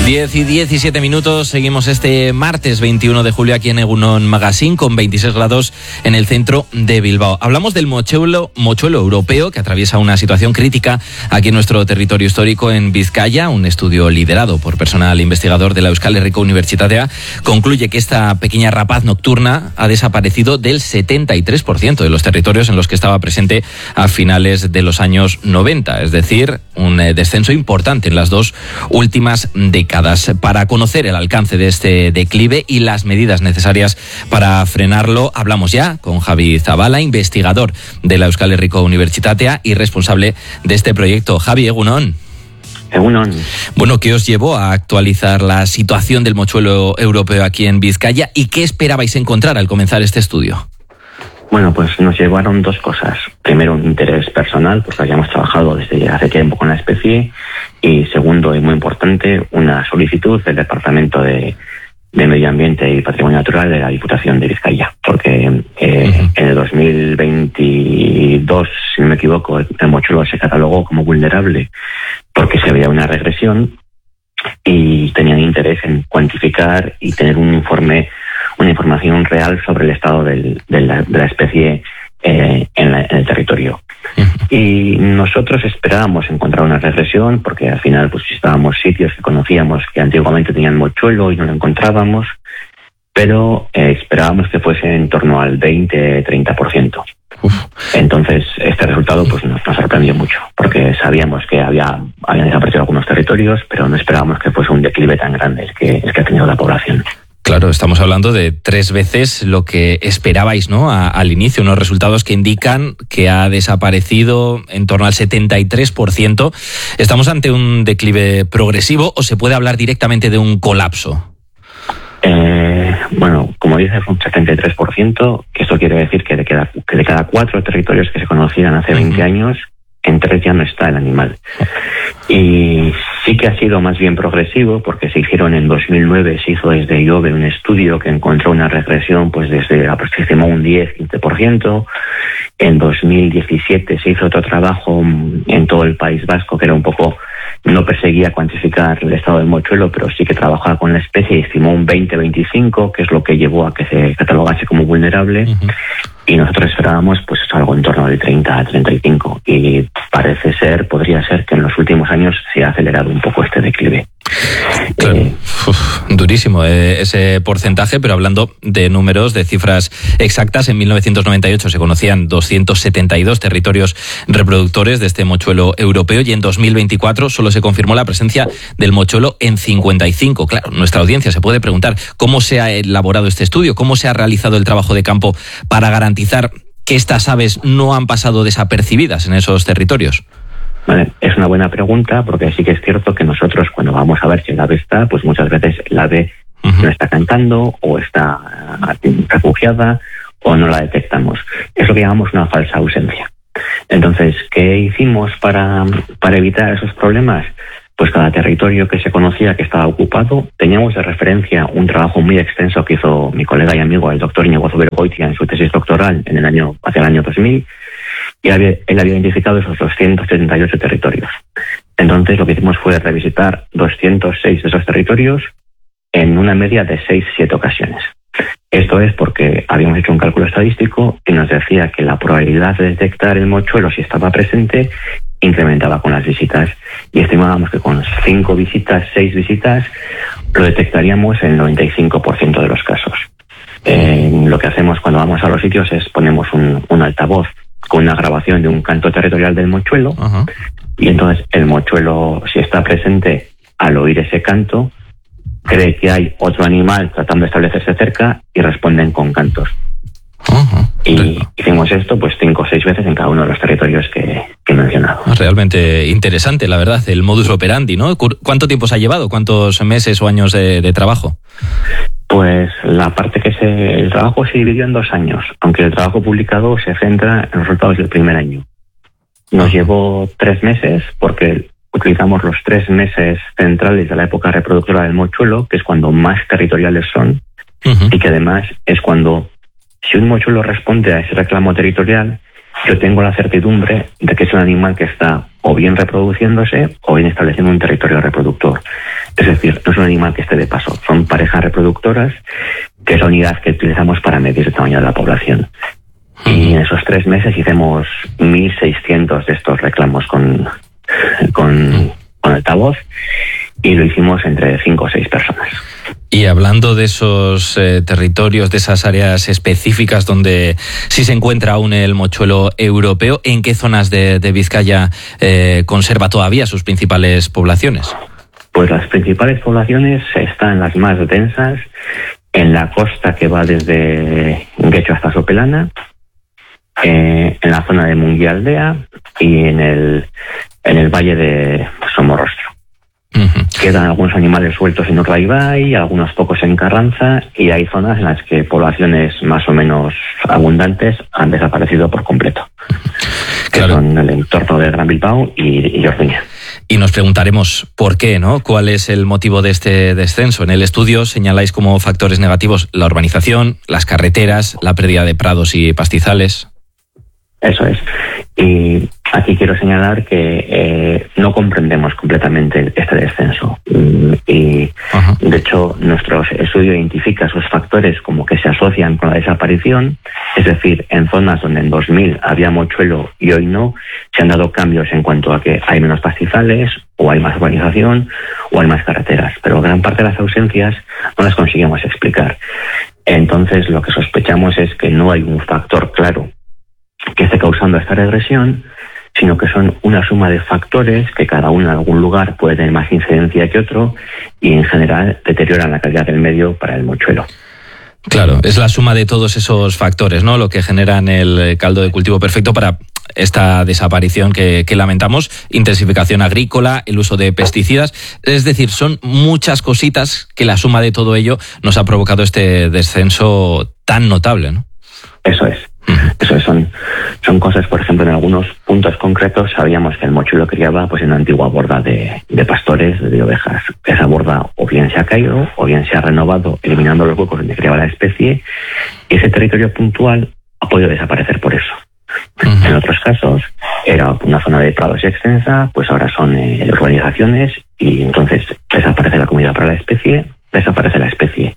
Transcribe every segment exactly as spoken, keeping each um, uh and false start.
diez y diecisiete minutos, seguimos este martes veintiuno de julio aquí en Egunon Magazine con veintiséis grados en el centro de Bilbao. Hablamos del mochuelo, mochuelo europeo que atraviesa una situación crítica aquí en nuestro territorio histórico en Vizcaya. Un estudio liderado por personal investigador de la Euskal Herriko Unibertsitatea concluye que esta pequeña rapaz nocturna ha desaparecido del setenta y tres por ciento de los territorios en los que estaba presente a finales de los años noventa, es decir, un descenso importante en las dos últimas décadas. Para conocer el alcance de este declive y las medidas necesarias para frenarlo, hablamos ya con Javi Zabala, investigador de la Euskal Herriko Unibertsitatea y responsable de este proyecto. Javi, egunon. Egunon. Bueno, ¿qué os llevó a actualizar la situación del mochuelo europeo aquí en Vizcaya y qué esperabais encontrar al comenzar este estudio? Bueno, pues nos llevaron dos cosas. Primero, un interés personal, porque habíamos trabajado desde hace tiempo con la especie. Y segundo, y muy importante, una solicitud del Departamento de, de Medio Ambiente y Patrimonio Natural de la Diputación de Vizcaya. Porque eh, uh-huh. en el dos mil veintidós, si no me equivoco, el mochuelo se catalogó como vulnerable porque se veía una regresión y tenían interés en cuantificar y tener un informe, una información real sobre el estado del, de, la, de la especie eh, en, la, en el territorio. Uh-huh. Y nosotros esperábamos encontrar una regresión porque al final pues estábamos sitios que conocíamos que antiguamente tenían mochuelo y no lo encontrábamos, pero eh, esperábamos que fuese en torno al veinte a treinta por ciento. Uf. Entonces este resultado pues nos, nos sorprendió mucho porque sabíamos que había habían desaparecido algunos territorios, pero no esperábamos que fuese un declive tan grande el que, el que ha tenido la población. Claro, estamos hablando de tres veces lo que esperabais, ¿no? A, al inicio, unos resultados que indican que ha desaparecido en torno al setenta y tres por ciento. ¿Estamos ante un declive progresivo o se puede hablar directamente de un colapso? Eh, bueno, como dices, un setenta y tres por ciento, que esto quiere decir que de cada, que de cada cuatro territorios que se conocían hace veinte uh-huh. años, en tres ya no está el animal. Y sí que ha sido más bien progresivo, porque se hicieron en dos mil nueve, se hizo desde IOBE un estudio que encontró una regresión pues desde aproximadamente un diez a quince por ciento. En dos mil diecisiete se hizo otro trabajo en todo el País Vasco que era un poco, no perseguía cuantificar el estado del mochuelo, pero sí que trabajaba con la especie y estimó un veinte a veinticinco, que es lo que llevó a que se catalogase como vulnerable. Uh-huh. Y nosotros esperábamos pues algo en torno del treinta a treinta y cinco. Y parece ser, podría ser que en los últimos años se ha acelerado un poco este declive. Claro. Eh, Uf, durísimo eh, ese porcentaje, pero hablando de números, de cifras exactas, en mil novecientos noventa y ocho se conocían doscientos setenta y dos territorios reproductores de este mochuelo europeo y en dos mil veinticuatro solo se confirmó la presencia del mochuelo en cincuenta y cinco. Claro, nuestra audiencia se puede preguntar cómo se ha elaborado este estudio, cómo se ha realizado el trabajo de campo para garantizar que estas aves no han pasado desapercibidas en esos territorios. Vale, es una buena pregunta porque sí que es cierto que nosotros cuando vamos a ver si el ave está, pues muchas veces el ave uh-huh. no está cantando o está refugiada o no la detectamos. Es lo que llamamos una falsa ausencia. Entonces, ¿qué hicimos para, para evitar esos problemas? Pues cada territorio que se conocía que estaba ocupado, teníamos de referencia un trabajo muy extenso que hizo mi colega y amigo, el doctor Iñigo Zubergoitia, en su tesis doctoral en el año, hacia el año dos mil, y había, él había identificado esos doscientos setenta y ocho territorios. Entonces lo que hicimos fue revisitar doscientos seis de esos territorios en una media de seis a siete ocasiones. Esto es porque habíamos hecho un cálculo estadístico que nos decía que la probabilidad de detectar el mochuelo si estaba presente incrementaba con las visitas y estimábamos que con cinco visitas, seis visitas, lo detectaríamos en el noventa y cinco por ciento de los casos. Eh, lo que hacemos cuando vamos a los sitios es ponemos un, un altavoz con una grabación de un canto territorial del mochuelo uh-huh. y entonces el mochuelo, si está presente al oír ese canto, cree que hay otro animal tratando de establecerse cerca y responden con cantos. Uh-huh. Y hicimos esto pues cinco o seis veces en cada uno de los territorios que, que he mencionado. Realmente interesante, la verdad, el modus operandi, ¿no? ¿Cuánto tiempo se ha llevado? ¿Cuántos meses o años de, de trabajo? Pues la parte que se... El trabajo se dividió en dos años, aunque el trabajo publicado se centra en los resultados del primer año. Nos llevó tres meses porque utilizamos los tres meses centrales de la época reproductora del mochuelo, que es cuando más territoriales son, uh-huh. y que además es cuando, si un mochuelo responde a ese reclamo territorial, yo tengo la certidumbre de que es un animal que está o bien reproduciéndose o bien estableciendo un territorio reproductor. Es Es decir, no es un animal que esté de paso, son parejas reproductoras, que es la unidad que utilizamos para medir el tamaño de la población. Y en esos tres meses hicimos mil seiscientos de estos reclamos con, con, con altavoz, y lo hicimos entre cinco o seis personas. Y hablando de esos eh, territorios, de esas áreas específicas donde sí se encuentra aún el mochuelo europeo, ¿en qué zonas de, de Vizcaya eh, conserva todavía sus principales poblaciones? Pues las principales poblaciones están las más densas en la costa que va desde Guecho hasta Sopelana, eh, en la zona de Munguía-Aldea y en el, en el valle de Somorrostro. Uh-huh. Quedan algunos animales sueltos en Urdaibai, algunos pocos en Carranza, y hay zonas en las que poblaciones más o menos abundantes han desaparecido por completo, que claro. son el entorno de Gran Bilbao y, y Orduña. Y nos preguntaremos por qué, ¿no? ¿Cuál es el motivo de este descenso? En el estudio señaláis como factores negativos la urbanización, las carreteras, la pérdida de prados y pastizales. Eso es. Y aquí quiero señalar que eh, no comprendemos completamente este descenso. Y, Ajá. de hecho, nuestro estudio identifica esos factores como que se asocian con la desaparición. Es decir, en zonas donde en dos mil había mochuelo y hoy no, se han dado cambios en cuanto a que hay menos pastizales, o hay más urbanización, o hay más carreteras. Pero gran parte de las ausencias no las conseguimos explicar. Entonces, lo que sospechamos es que no hay un factor claro que esté causando esta regresión, sino que son una suma de factores que cada uno en algún lugar puede tener más incidencia que otro y en general deterioran la calidad del medio para el mochuelo. Claro, es la suma de todos esos factores, ¿no?, lo que generan el caldo de cultivo perfecto para esta desaparición que, que lamentamos, intensificación agrícola, el uso de pesticidas, es decir, son muchas cositas que la suma de todo ello nos ha provocado este descenso tan notable, ¿no? Eso es. Eso son, son cosas, por ejemplo, en algunos puntos concretos sabíamos que el mochuelo criaba pues en una antigua borda de, de pastores, de ovejas. Esa borda o bien se ha caído o bien se ha renovado, eliminando los huecos donde criaba la especie, y ese territorio puntual ha podido desaparecer por eso. Uh-huh. En otros casos era una zona de prados extensa, pues ahora son eh, urbanizaciones, y entonces desaparece la comida para la especie, desaparece la especie.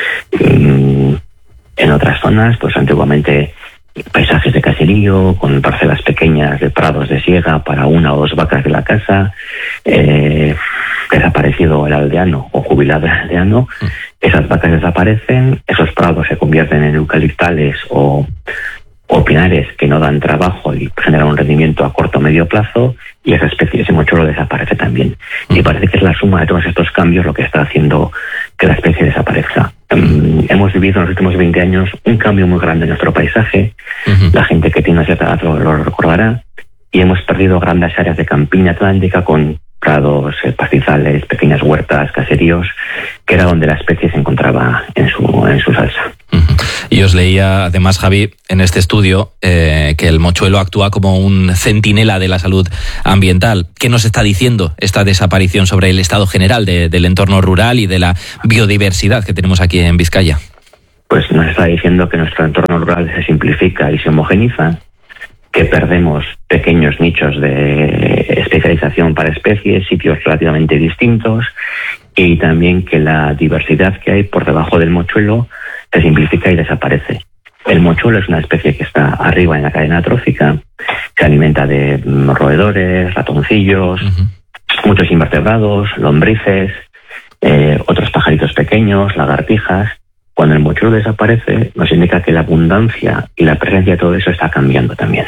Mm, en otras zonas, pues antiguamente paisajes de caserío, con parcelas pequeñas de prados de siega para una o dos vacas de la casa, eh, desaparecido el aldeano o jubilado el aldeano, esas vacas desaparecen, esos prados se convierten en eucaliptales o, o pinares que no dan trabajo y generan un rendimiento a corto o medio plazo, y esa especie, ese mochuelo, desaparece también. Y parece que es la suma de todos estos cambios lo que está haciendo que la especie desaparezca. Um, hemos vivido en los últimos veinte años un cambio muy grande en nuestro paisaje. Uh-huh. La gente que tiene una cierta edad lo, lo recordará, y hemos perdido grandes áreas de campiña atlántica con prados, eh, pastizales, pequeñas huertas, caseríos, que era donde la especie se encontraba en su, en su salsa. Uh-huh. Y os leía, además, Javi, en este estudio, eh, que el mochuelo actúa como un centinela de la salud ambiental. ¿Qué nos está diciendo esta desaparición sobre el estado general de, del entorno rural y de la biodiversidad que tenemos aquí en Vizcaya? Pues nos está diciendo que nuestro entorno rural se simplifica y se homogeniza, que perdemos pequeños nichos de especialización para especies, sitios relativamente distintos, y también que la diversidad que hay por debajo del mochuelo se simplifica y desaparece. El mochuelo es una especie que está arriba en la cadena trófica, se alimenta de roedores, ratoncillos, uh-huh. muchos invertebrados, lombrices, eh, otros pajaritos pequeños, lagartijas. Cuando el mochuelo desaparece, nos indica que la abundancia y la presencia de todo eso está cambiando también.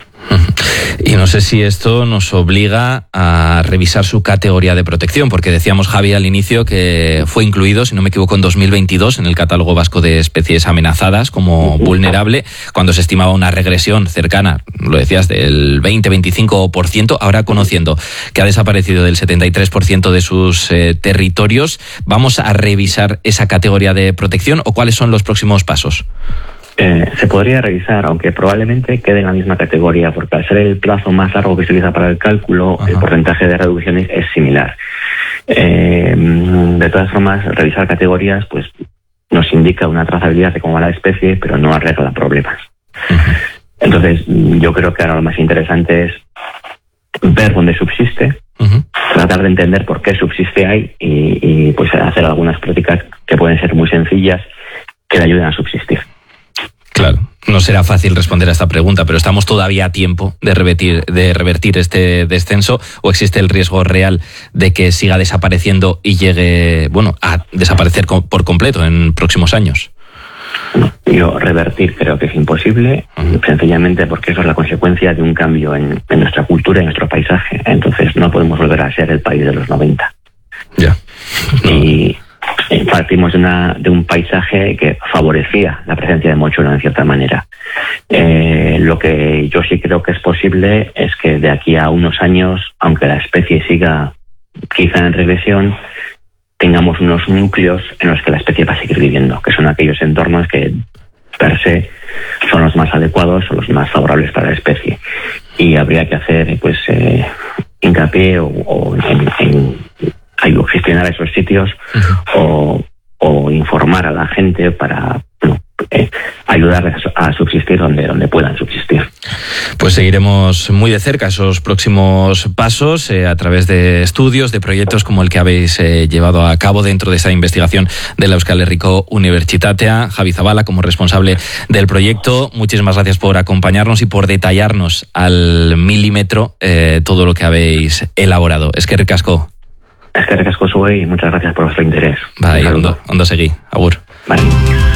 Y no sé si esto nos obliga a revisar su categoría de protección, porque decíamos, Javi, al inicio que fue incluido, si no me equivoco, en dos mil veintidós en el Catálogo Vasco de Especies Amenazadas como vulnerable, cuando se estimaba una regresión cercana, lo decías, del veinte a veinticinco por ciento. Ahora, conociendo que ha desaparecido del setenta y tres por ciento de sus eh, territorios, ¿vamos a revisar esa categoría de protección o cuáles son los próximos pasos? Eh, se podría revisar, aunque probablemente quede en la misma categoría, porque al ser el plazo más largo que se utiliza para el cálculo, Ajá. el porcentaje de reducciones es similar. Eh, de todas formas, revisar categorías pues nos indica una trazabilidad de cómo va la especie, pero no arregla problemas. Ajá. Entonces, yo creo que ahora lo más interesante es ver dónde subsiste, Uh-huh. Tratar de entender por qué subsiste ahí y, y pues hacer algunas prácticas que pueden ser muy sencillas que le ayuden a subsistir. Claro, no será fácil responder a esta pregunta, pero ¿estamos todavía a tiempo de revertir, de revertir este descenso o existe el riesgo real de que siga desapareciendo y llegue, bueno, a desaparecer por completo en próximos años? Yo revertir creo que es imposible, uh-huh. sencillamente porque eso es la consecuencia de un cambio en, en nuestra cultura y en nuestro paisaje. Entonces no podemos volver a ser el país de los noventa. Ya. No. Y partimos de, una, de un paisaje que favorecía la presencia de mochuelo en cierta manera. Eh, lo que yo sí creo que es posible es que de aquí a unos años, aunque la especie siga quizá en regresión, tengamos unos núcleos en los que la especie va a seguir viviendo, que son aquellos entornos que per se son los más adecuados o los más favorables para la especie. Y habría que hacer pues eh, hincapié o, o en, en o gestionar esos sitios uh-huh. o, o informar a la gente para bueno, eh, ayudarles a subsistir donde, donde puedan subsistir. Pues seguiremos muy de cerca esos próximos pasos eh, a través de estudios, de proyectos como el que habéis eh, llevado a cabo dentro de esta investigación de la Euskal Herriko Unibertsitatea. Javi Zabala, como responsable del proyecto, muchísimas gracias por acompañarnos y por detallarnos al milímetro eh, todo lo que habéis elaborado. Eskerrik asko. Eskerrik asko zuei y muchas gracias por vuestro interés. Vale, ondo, ondo segi. Agur. Vale.